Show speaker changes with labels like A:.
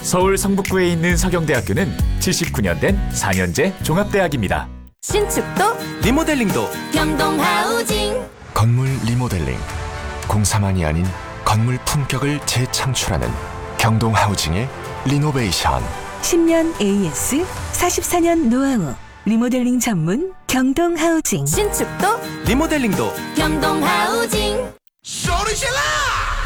A: 서울 성북구에 있는 서경대학교는 79년 된 4년제 종합대학입니다.
B: 신축도
C: 리모델링도
B: 경동하우징.
D: 건물 리모델링, 공사만이 아닌 건물 품격을 재창출하는 경동하우징의 리노베이션.
E: 10년 AS, 44년 노하우, 리모델링 전문 경동하우징.
B: 신축도
C: 리모델링도
B: 경동하우징.
C: 소리질러!